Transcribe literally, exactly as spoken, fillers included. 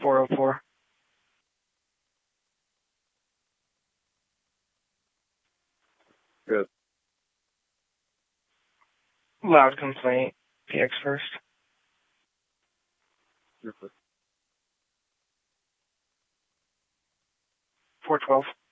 four oh four. Good. Loud complaint. P X first. You're first. four twelve.